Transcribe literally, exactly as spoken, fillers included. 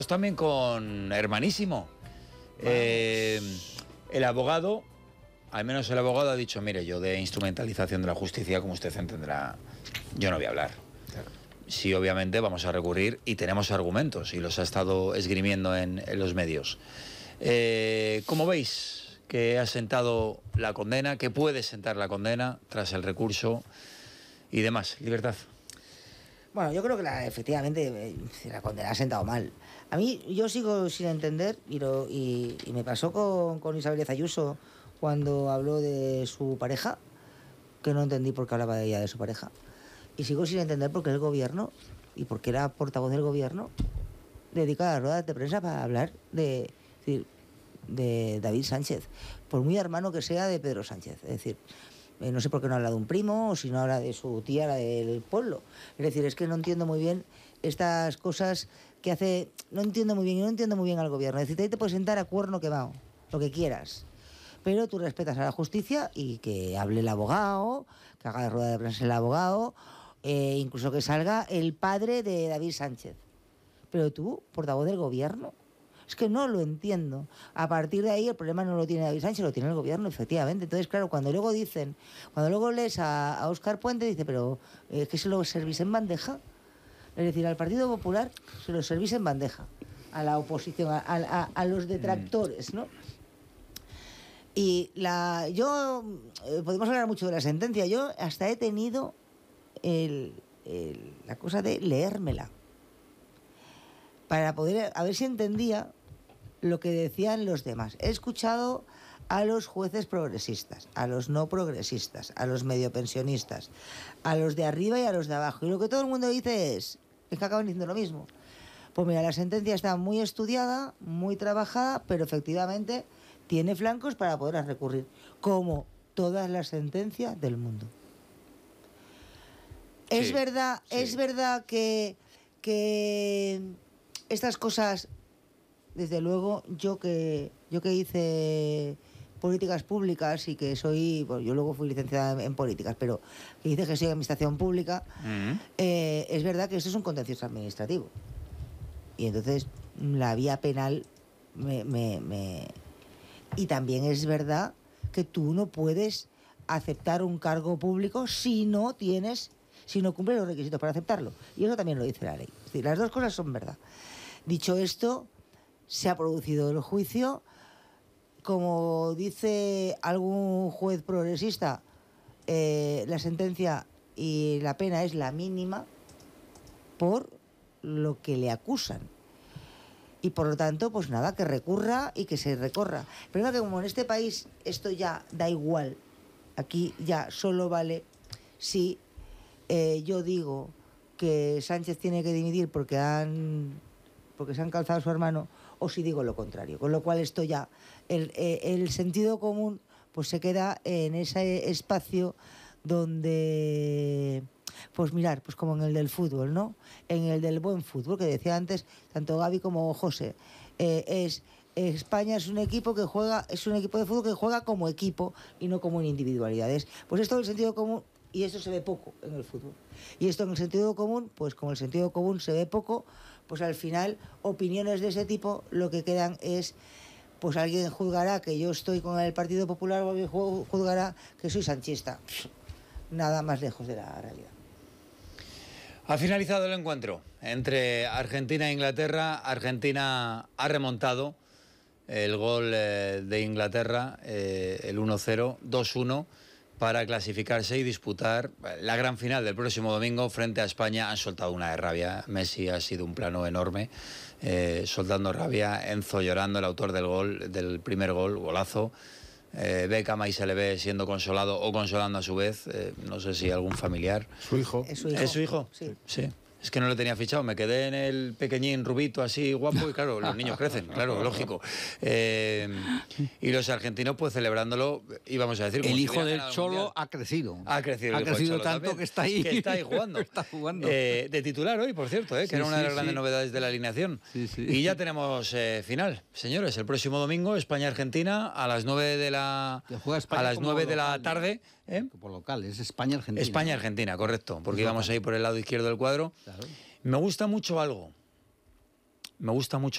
También con Hermanísimo. Eh, el abogado, al menos el abogado ha dicho, mire, yo de instrumentalización de la justicia, como usted entenderá, yo no voy a hablar. Claro. Sí, obviamente vamos a recurrir y tenemos argumentos y los ha estado esgrimiendo en, en los medios. Eh, ¿Cómo veis que ha sentado la condena, que puede sentar la condena tras el recurso y demás? Libertad. Bueno, yo creo que la, efectivamente la condena ha sentado mal. A mí, yo sigo sin entender, y, lo, y, y me pasó con, con Isabel Ayuso cuando habló de su pareja, que no entendí por qué hablaba de ella de su pareja. Y sigo sin entender por qué el gobierno, y por qué era portavoz del gobierno, dedica las ruedas de prensa para hablar de, de, de David Sánchez, por muy hermano que sea de Pedro Sánchez. Es decir, no sé por qué no habla de un primo, o si no habla de su tía, la del pueblo. Es decir, es que no entiendo muy bien estas cosas que hace... No entiendo muy bien, y no entiendo muy bien al gobierno. Es decir, ahí te puedes sentar a cuerno quemado, lo que quieras. Pero tú respetas a la justicia y que hable el abogado, que haga la rueda de prensa el abogado, eh, incluso que salga el padre de David Sánchez. Pero tú, portavoz del gobierno... Es que no lo entiendo. A partir de ahí el problema no lo tiene David Sánchez, lo tiene el gobierno, efectivamente. Entonces, claro, cuando luego dicen, cuando luego lees a, a Óscar Puente, dice, pero es eh, que se lo servís en bandeja. Es decir, al Partido Popular se lo servís en bandeja. A la oposición, a, a, a los detractores, ¿no? Y la, yo, eh, podemos hablar mucho de la sentencia. Yo hasta he tenido el, el, la cosa de leérmela. Para poder, a ver si entendía lo que decían los demás. He escuchado a los jueces progresistas, a los no progresistas, a los medio pensionistas, a los de arriba y a los de abajo. Y lo que todo el mundo dice es, es que acaban diciendo lo mismo. Pues mira, la sentencia está muy estudiada, muy trabajada, pero efectivamente tiene flancos para poder recurrir, como todas las sentencias del mundo. Sí, es verdad, sí. es verdad que, que estas cosas... Desde luego, yo que yo que hice políticas públicas y que soy, bueno, yo luego fui licenciada en, en políticas, pero que hice gestión de administración pública, uh-huh. eh, es verdad que esto es un contencioso administrativo. Y entonces la vía penal me, me, me... Y también es verdad que tú no puedes aceptar un cargo público si no tienes, si no cumples los requisitos para aceptarlo. Y eso también lo dice la ley. Es decir, las dos cosas son verdad. Dicho esto, se ha producido el juicio, como dice algún juez progresista, eh, la sentencia y la pena es la mínima por lo que le acusan. Y por lo tanto, pues nada, que recurra y que se recorra. Pero que como en este país esto ya da igual, aquí ya solo vale si eh, yo digo que Sánchez tiene que dimitir porque han... porque se han calzado a su hermano, o si digo lo contrario. Con lo cual esto ya, el, el sentido común pues se queda en ese espacio donde, pues mirar, pues como en el del fútbol, ¿no? En el del buen fútbol, que decía antes tanto Gaby como José, eh, es España es un equipo que juega, es un equipo de fútbol que juega como equipo y no como en individualidades. Pues esto del sentido común, y esto se ve poco en el fútbol. Y esto en el sentido común, pues como el sentido común se ve poco, pues al final opiniones de ese tipo lo que quedan es, pues alguien juzgará que yo estoy con el Partido Popular o alguien juzgará que soy sanchista. Nada más lejos de la realidad. Ha finalizado el encuentro entre Argentina e Inglaterra. Argentina ha remontado el gol de Inglaterra, el uno cero, dos uno, para clasificarse y disputar la gran final del próximo domingo frente a España. Han soltado una de rabia. Messi ha sido un plano enorme, eh, soltando rabia. Enzo llorando, el autor del gol, del primer gol, golazo. Eh, Beckham ahí se le ve siendo consolado o consolando a su vez. Eh, no sé si algún familiar. Su hijo. ¿Es su hijo? ¿Es su hijo? Sí. Sí. Es que no lo tenía fichado, me quedé en el pequeñín rubito así guapo y claro, los niños crecen, claro, lógico. Eh, y los argentinos pues celebrándolo, íbamos a decir... El hijo si del Cholo ha crecido. Ha crecido, ha el hijo crecido del Cholo tanto también, que está ahí. Que está ahí jugando. está jugando. Eh, de titular hoy, por cierto, eh, que sí, era una de las sí, grandes sí. novedades de la alineación. Sí, sí. Y ya tenemos eh, final, señores, el próximo domingo, España-Argentina, a las nueve de la, a las nueve de la tarde. ¿Eh? Por local, es España-Argentina. España-Argentina, correcto, porque íbamos ahí por el lado izquierdo del cuadro. Claro. Me gusta mucho algo. Me gusta mucho